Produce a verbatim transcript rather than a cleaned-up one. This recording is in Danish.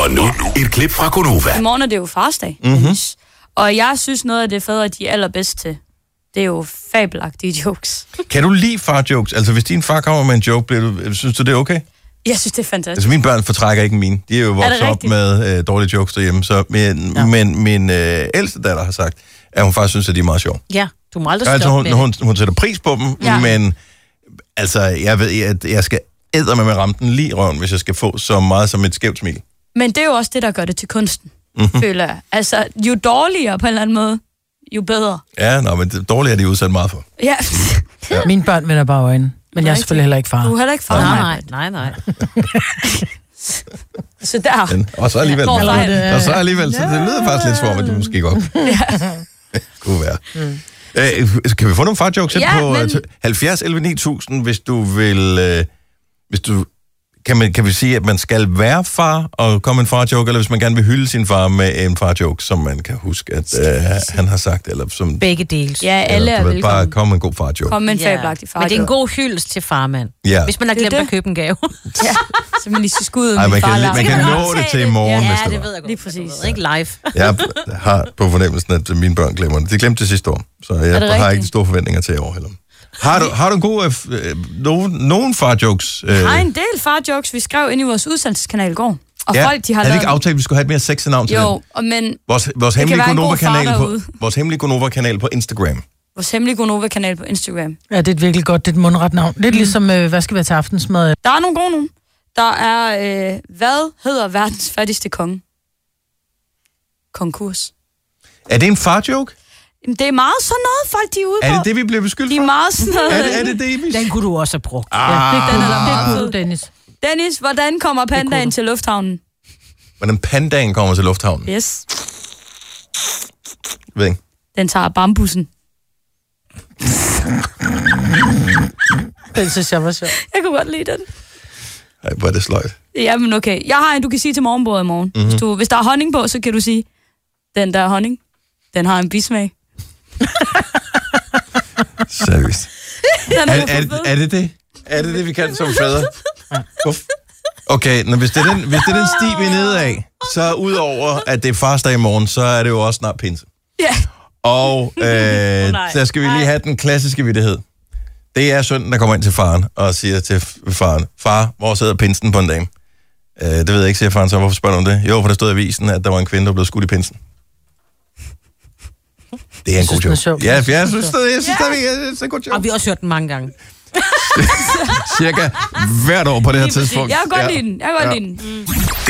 Og nu, et klip fra Gonova. I morgen er det jo farsdag. Mm-hmm. Og jeg synes, noget af det fædre, de er allerbedst til, det er jo fabelagtige jokes. Kan du lide far-jokes? Altså, hvis din far kommer med en joke, bliver du, synes du, det er okay? Jeg synes, det er fantastisk. Altså, mine børn fortrækker ikke mine. De er jo vokset op med øh, dårlige jokes derhjemme. Så, men, ja. men min øh, ældste datter har sagt, at hun faktisk synes, at de er meget sjove. Ja, du må aldrig altså, stoppe hun, med hun, hun sætter pris på dem, ja. men altså, jeg ved, at jeg skal eddermame med ramme den lige i røven, hvis jeg skal få så meget som et skævt smil. Men det er jo også det, der gør det til kunsten, mm-hmm. føler jeg. Altså, jo dårligere på en eller anden måde, jo bedre. Ja, nå, men det dårlige er de udsat meget for. Ja. ja. Mine børn vender bare øjnene. Men jeg er selvfølgelig heller ikke far. Du er heller ikke far. Nej, nej, nej, nej. Så der. Men, og så alligevel. Ja, og så alligevel, så det lyder faktisk lidt som, at det måske godt kunne være. Mm. Øh, kan vi få nogle far-jokes ja, på men... halvfjerds elleve ni tusind, hvis du vil... Øh, hvis du Kan, man, kan vi sige, at man skal være far og komme en far-joke, eller hvis man gerne vil hylde sin far med en far-joke, som man kan huske, at øh, han har sagt, eller som... Begge dele. Ja, alle er velkommen. Bare komme med en god far-joke. Kom med en fabelagtig far-joke. Men det er en god hyldest til farmand. Ja. Hvis man har glemt at købe en gave. Ja, så man lige skal skudde Ej, min man far. kan, man kan nå det til i morgen, ja, hvis det, det det var. ved jeg godt. Lige præcis. Ikke live. Jeg har på fornemmelsen, at mine børn glemmer det. De glemte det sidste år, så jeg har rigtigt? ikke de store forventninger til i år heller. Har du, har du gode, øh, nogen, nogen far-jokes? Øh? Jeg har en del far-jokes, vi skrev ind i vores udsendelseskanal i går. Og ja, folk, de har havde vi lavet... ikke aftalt, at vi skulle have et mere sexet navn til jo, den? Jo, men... Vores, vores hemmelige Gonova-kanal på, derude. vores hemmelige Gonova-kanal på Instagram. Vores hemmelige Gonova-kanal på Instagram. Ja, det er et virkelig godt, det er et mundret navn. Lidt mm. ligesom, øh, hvad skal vi have til aftensmad? Der er nogle gode nogle. Der er, øh, hvad hedder verdens fattigste konge? Konkurs. Er det en far-joke? Det er meget sådan noget, folk de er ude på. Er det det, vi bliver beskyldt for? De er meget sådan noget. Er det er det, det vi... Den kunne du også have brugt. Ah. Ja, det, den er, det kunne du, Dennis. Dennis, hvordan kommer pandaen til lufthavnen? Hvordan pandaen kommer til lufthavnen? Yes. Ved ikke. Den tager bambussen. Den synes jeg var sjov. Jeg kunne godt lide den. Ej, hvor er det sløjt. Jamen okay. Jeg har en, du kan sige til morgenbordet i morgen. Mm-hmm. Hvis, du, hvis der er honning på, så kan du sige, den der honning, den har en bismag. Seriøst. Er, er, er, er det det? Er det det, vi kan som fædre? Uff. Okay, når hvis det er den, hvis det er den sti, vi er nede af, så udover at det er farsdag i morgen, så er det jo også snart pinse. Ja. Yeah. Og øh, der skal vi lige have den klassiske vittighed. Det er sønnen, der kommer ind til faren og siger til faren, far, hvor sidder pinsen på en dame? Øh, det ved jeg ikke, siger faren så. Hvorfor spørger du om det? Jo, for der stod i avisen, at der var en kvinde, der blev skudt i pinsen. Det er en god joke. Ja, jeg synes, det, jeg synes, det er en god joke. Og vi har også hørt den mange gange. Cirka hvert år på det her tidspunkt. Jeg kan godt lide den. Jeg kan godt lide den. Det